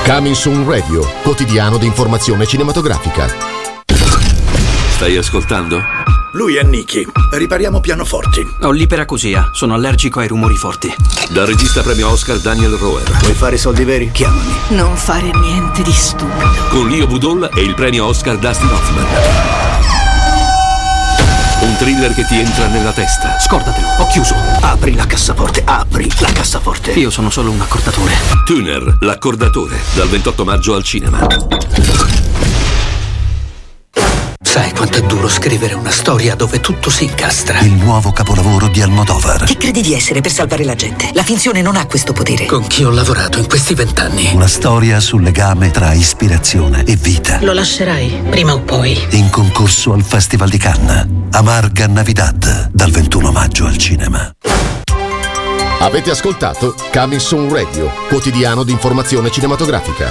Coming Soon Radio, quotidiano di informazione cinematografica. Stai ascoltando? Lui è Nicky. Ripariamo pianoforti. Ho l'iperacusia, sono allergico ai rumori forti. Dal regista premio Oscar Daniel Roher. Vuoi fare soldi veri? Chiamami. Non fare niente di stupido. Con Leo Budol e il premio Oscar Dustin Hoffman. Un thriller che ti entra nella testa. Scordatelo, ho chiuso. Apri la cassaforte, apri la cassaforte. Io sono solo un accordatore. Tuner, l'accordatore, dal 28 maggio al cinema. Sai quanto è duro scrivere una storia dove tutto si incastra? Il nuovo capolavoro di Almodovar. Chi credi di essere per salvare la gente? La finzione non ha questo potere. Con chi ho lavorato in questi 20 anni. Una storia sul legame tra ispirazione e vita. Lo lascerai, prima o poi. In concorso al Festival di Cannes. Amarga Navidad, dal 21 maggio al cinema. Avete ascoltato Coming Soon Radio, quotidiano di informazione cinematografica.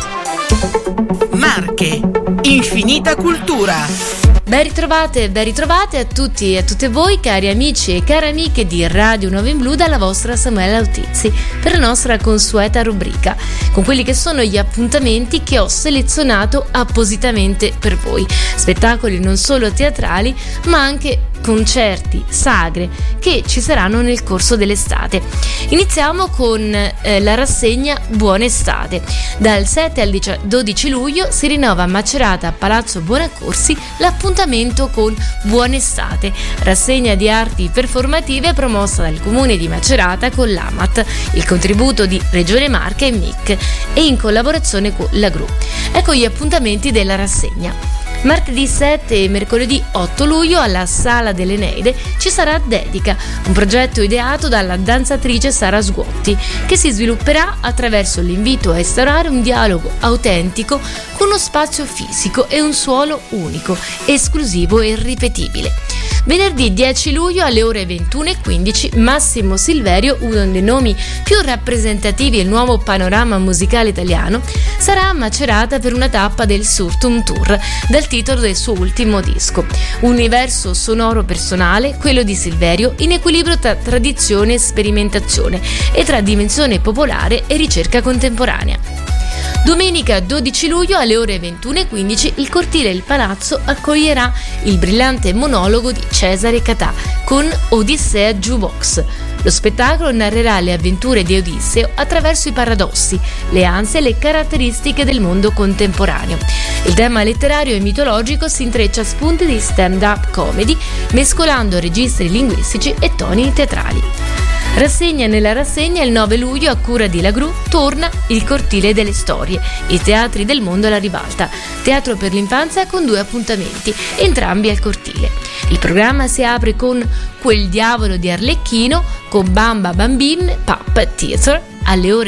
Marche, infinita cultura. Ben ritrovate a tutti e a tutte voi, cari amici e care amiche di Radio Nuovo in Blu, dalla vostra Samuela Autizzi, per la nostra consueta rubrica, con quelli che sono gli appuntamenti che ho selezionato appositamente per voi. Spettacoli non solo teatrali, ma anche concerti, sagre, che ci saranno nel corso dell'estate. Iniziamo con la rassegna Buona Estate. Dal 7 al 12 luglio si rinnova a Macerata, a Palazzo Buonaccorsi, l'appuntamento con Buona Estate, rassegna di arti performative promossa dal Comune di Macerata con l'AMAT, il contributo di Regione Marche e MIC, e in collaborazione con la GRU. Ecco gli appuntamenti della rassegna. Martedì 7 e mercoledì 8 luglio alla Sala dell'Eneide ci sarà Dedica, un progetto ideato dalla danzatrice Sara Sguotti, che si svilupperà attraverso l'invito a instaurare un dialogo autentico con uno spazio fisico e un suono unico, esclusivo e irripetibile. Venerdì 10 luglio alle ore 21:15 Massimo Silverio, uno dei nomi più rappresentativi del nuovo panorama musicale italiano, sarà a Macerata per una tappa del Surtum Tour, dal titolo del suo ultimo disco. Un universo sonoro personale, quello di Silverio, in equilibrio tra tradizione e sperimentazione e tra dimensione popolare e ricerca contemporanea. Domenica 12 luglio alle ore 21:15 il cortile Il Palazzo accoglierà il brillante monologo di Cesare Catà con Odissea Jukebox. Lo spettacolo narrerà le avventure di Odisseo attraverso i paradossi, le ansie e le caratteristiche del mondo contemporaneo. Il tema letterario e mitologico si intreccia a spunti di stand-up comedy, mescolando registri linguistici e toni teatrali. Rassegna nella rassegna. Il 9 luglio a cura di La Gru torna il Cortile delle Storie, i teatri del mondo alla ribalta, teatro per l'infanzia con 2 appuntamenti, entrambi al Cortile. Il programma si apre con Quel diavolo di Arlecchino con Bamba Bambin Pup Theater alle ore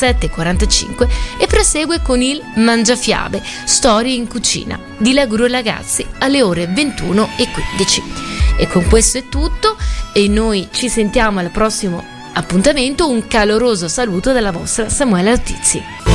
17:45 e prosegue con il Mangiafiabe, Storie in cucina di La Gru Ragazzi alle ore 21:15. E con questo è tutto e noi ci sentiamo al prossimo appuntamento. Un caloroso saluto dalla vostra Samuela Autizzi.